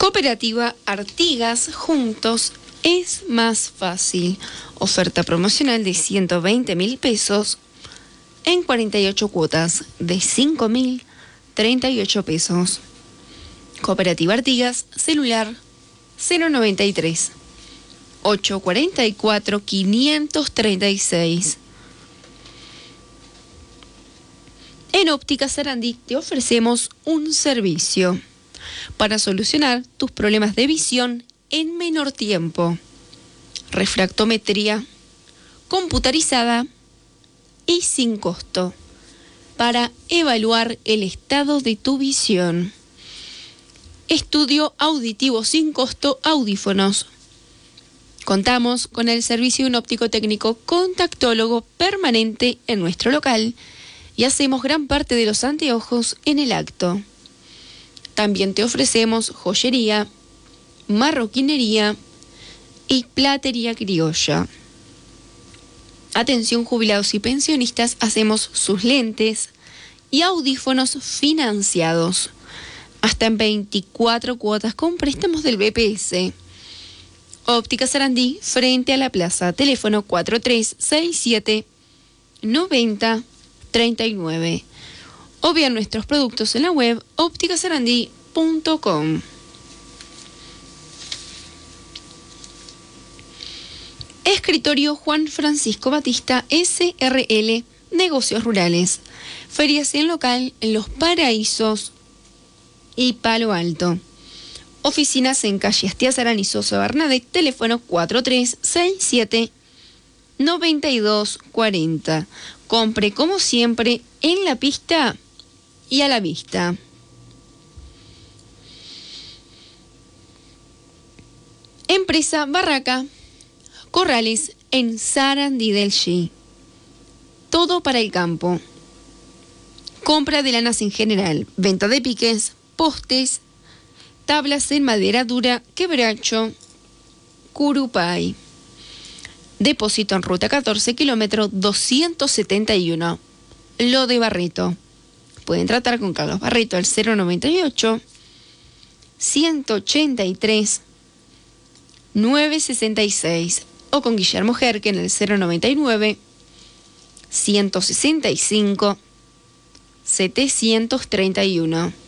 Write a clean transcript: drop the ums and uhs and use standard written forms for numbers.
Cooperativa Artigas, juntos es más fácil. Oferta promocional de 120.000 pesos en 48 cuotas de 5.038 pesos. Cooperativa Artigas, celular 093 844 536. En Óptica Sarandí te ofrecemos un servicio para solucionar tus problemas de visión en menor tiempo. Refractometría computarizada y sin costo para evaluar el estado de tu visión. Estudio auditivo sin costo, audífonos. Contamos con el servicio de un óptico técnico contactólogo permanente en nuestro local y hacemos gran parte de los anteojos en el acto. También te ofrecemos joyería, marroquinería y platería criolla. Atención jubilados y pensionistas, hacemos sus lentes y audífonos financiados hasta en 24 cuotas con préstamos del BPS. Óptica Sarandí, frente a la plaza. Teléfono 4367-9039. O vean nuestros productos en la web ópticasarandí.com. Escritorio Juan Francisco Batista, SRL, Negocios Rurales. Ferias en local en Los Paraísos y Palo Alto. Oficinas en calle Astiaz Arán y Sosa Bernadette, teléfono 4367-9240. Compre como siempre en la pista y a la vista. Empresa Barraca Corrales en Sarandí del Chi. Todo para el campo. Compra de lanas en general, venta de piques, postes, tablas en madera dura, quebracho, curupay. Depósito en ruta 14, kilómetro 271. Lo de Barreto. Pueden tratar con Carlos Barreto al 098 183 966 o con Guillermo Jerque en el 099 165 731.